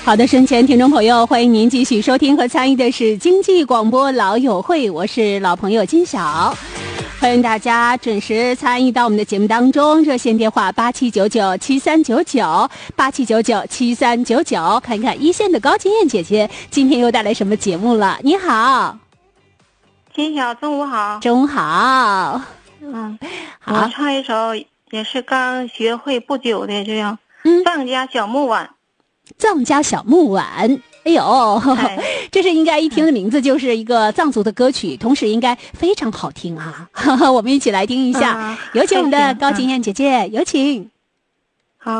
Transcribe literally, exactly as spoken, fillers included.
好的，身前听众朋友，欢迎您继续收听和参与的是经济广播老友会，我是老朋友金晓，欢迎大家准时参与到我们的节目当中。热线电话八七九九七三九九八七九九七三九九，看看一线的高金燕姐姐今天又带来什么节目了。你好， 金晓，中午好。 中午好。 嗯， 好， 我唱一首也是刚学会不久的，这样嗯， 藏家小木碗。 藏家小木碗，哎呦， 哎这是应该一听的名字就是一个藏族的歌曲，同时应该非常好听啊！我们一起来听一下， 啊有请我们的还行高金燕姐姐，有请。